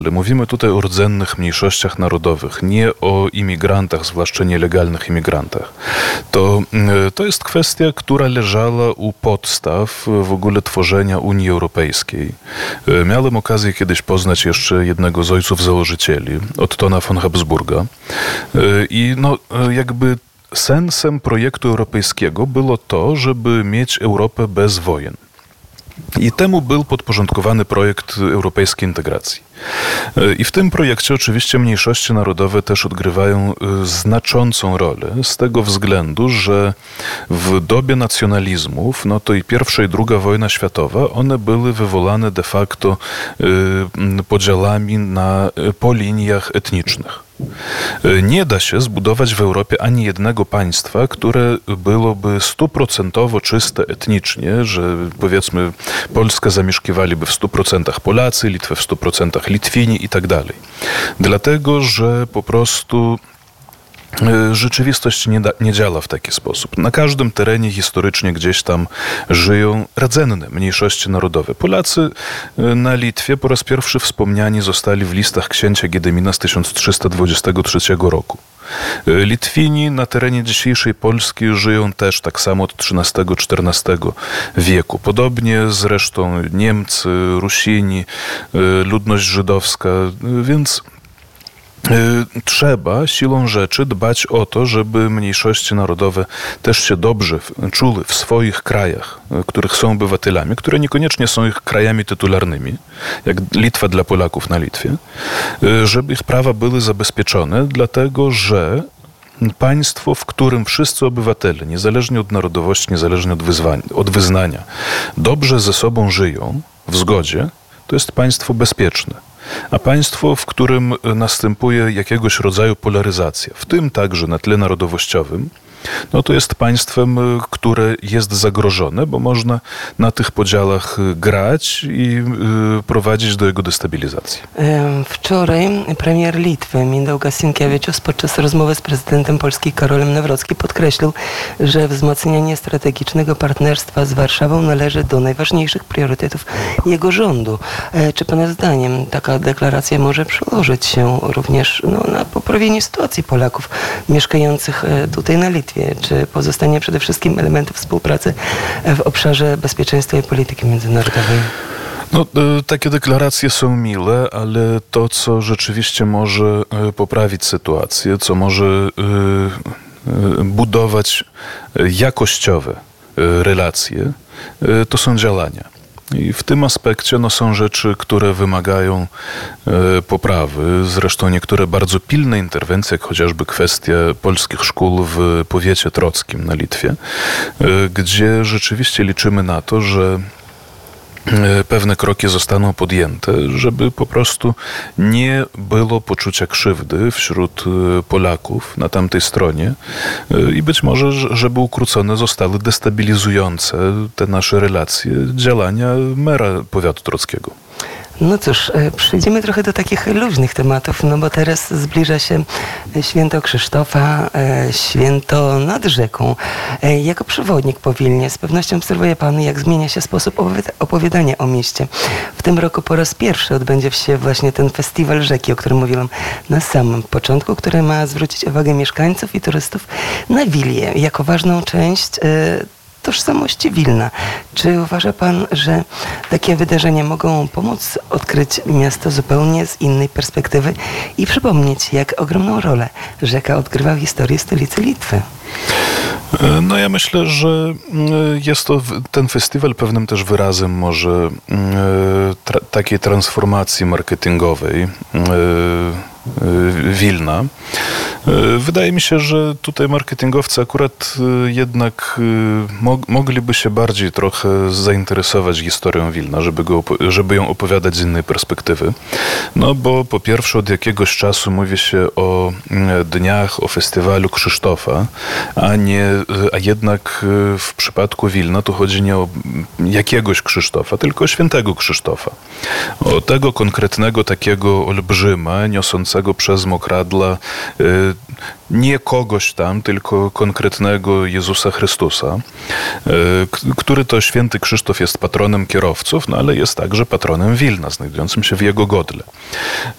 Ale mówimy tutaj o rdzennych mniejszościach narodowych, nie o imigrantach, zwłaszcza nielegalnych imigrantach. To jest kwestia, która leżała u podstaw w ogóle tworzenia Unii Europejskiej. Miałem okazję kiedyś poznać jeszcze jednego z ojców założycieli, Ottona von Habsburga. I jakby sensem projektu europejskiego było to, żeby mieć Europę bez wojen. I temu był podporządkowany projekt europejskiej integracji. I w tym projekcie oczywiście mniejszości narodowe też odgrywają znaczącą rolę z tego względu, że w dobie nacjonalizmów, to i pierwsza i druga wojna światowa, one były wywołane de facto podziałami po liniach etnicznych. Nie da się zbudować w Europie ani jednego państwa, które byłoby 100% czyste etnicznie, że powiedzmy Polskę zamieszkiwaliby w 100% Polacy, Litwę w 100% Litwini i tak dalej. Dlatego, że po prostu rzeczywistość nie działa w taki sposób. Na każdym terenie historycznie gdzieś tam żyją rdzenne mniejszości narodowe. Polacy na Litwie po raz pierwszy wspomniani zostali w listach księcia Giedymina z 1323 roku. Litwini na terenie dzisiejszej Polski żyją też tak samo od XIII-XIV wieku. Podobnie zresztą Niemcy, Rusini, ludność żydowska, więc trzeba siłą rzeczy dbać o to, żeby mniejszości narodowe też się dobrze czuły w swoich krajach, których są obywatelami, które niekoniecznie są ich krajami tytularnymi, jak Litwa dla Polaków na Litwie, żeby ich prawa były zabezpieczone, dlatego że państwo, w którym wszyscy obywatele, niezależnie od narodowości, niezależnie od wyznania, dobrze ze sobą żyją w zgodzie, to jest państwo bezpieczne. A państwo, w którym następuje jakiegoś rodzaju polaryzacja, w tym także na tle narodowościowym, to jest państwem, które jest zagrożone, bo można na tych podziałach grać i prowadzić do jego destabilizacji. Wczoraj premier Litwy Mindaugas Sinkevičius podczas rozmowy z prezydentem Polski Karolem Nawrockim podkreślił, że wzmocnienie strategicznego partnerstwa z Warszawą należy do najważniejszych priorytetów jego rządu. Czy pana zdaniem taka deklaracja może przełożyć się również na poprawienie sytuacji Polaków mieszkających tutaj na Litwie? Czy pozostanie przede wszystkim elementów współpracy w obszarze bezpieczeństwa i polityki międzynarodowej? Takie deklaracje są mile, ale to, co rzeczywiście może poprawić sytuację, co może budować jakościowe relacje, to są działania. I w tym aspekcie są rzeczy, które wymagają poprawy. Zresztą niektóre bardzo pilne interwencje, jak chociażby kwestia polskich szkół w powiecie trockim na Litwie, gdzie rzeczywiście liczymy na to, że pewne kroki zostaną podjęte, żeby po prostu nie było poczucia krzywdy wśród Polaków na tamtej stronie i być może, żeby ukrócone zostały destabilizujące te nasze relacje działania mera powiatu trockiego. No cóż, przejdziemy trochę do takich luźnych tematów, bo teraz zbliża się święto Krzysztofa, święto nad rzeką. Jako przewodnik po Wilnie z pewnością obserwuje pan, jak zmienia się sposób opowiadania o mieście. W tym roku po raz pierwszy odbędzie się właśnie ten festiwal rzeki, o którym mówiłam na samym początku, który ma zwrócić uwagę mieszkańców i turystów na Wilię jako ważną część tożsamości Wilna. Czy uważa pan, że takie wydarzenia mogą pomóc odkryć miasto zupełnie z innej perspektywy i przypomnieć, jak ogromną rolę rzeka odgrywa w historii stolicy Litwy? Ja myślę, że jest to ten festiwal pewnym też wyrazem może takiej transformacji marketingowej Wilna. Wydaje mi się, że tutaj marketingowcy akurat jednak mogliby się bardziej trochę zainteresować historią Wilna, żeby ją opowiadać z innej perspektywy. Bo po pierwsze od jakiegoś czasu mówi się o dniach, o festiwalu Krzysztofa, a jednak w przypadku Wilna to chodzi nie o jakiegoś Krzysztofa, tylko o świętego Krzysztofa. O tego konkretnego takiego olbrzyma, niosącego przez mokradła nie kogoś tam, tylko konkretnego Jezusa Chrystusa, który to święty Krzysztof jest patronem kierowców, no ale jest także patronem Wilna, znajdującym się w jego godle.